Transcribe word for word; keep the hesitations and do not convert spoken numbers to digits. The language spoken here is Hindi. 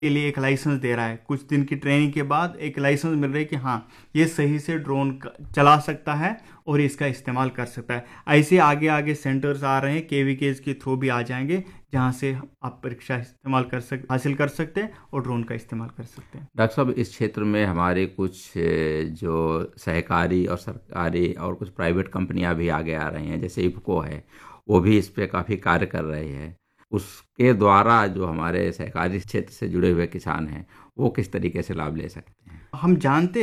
के लिए एक लाइसेंस दे रहा है। कुछ दिन की ट्रेनिंग के बाद एक लाइसेंस मिल रहा है कि हाँ ये सही से ड्रोन चला सकता है और इसका इस्तेमाल कर सकता है। ऐसे आगे आगे सेंटर्स आ रहे हैं, केवीकेज के थ्रू भी आ जाएंगे, जहाँ से आप परीक्षा इस्तेमाल कर सक हासिल कर सकते हैं और ड्रोन का इस्तेमाल कर सकते हैं। डॉक्टर साहब, इस क्षेत्र में हमारे कुछ ए, जो सहकारी और सरकारी और कुछ प्राइवेट कंपनियां भी आगे आ रही हैं, जैसे इफ़को है, वो भी इस पे काफ़ी कार्य कर रही है। उसके द्वारा जो हमारे सहकारी क्षेत्र से जुड़े हुए किसान हैं, वो किस तरीके से लाभ ले सकते हैं? हम जानते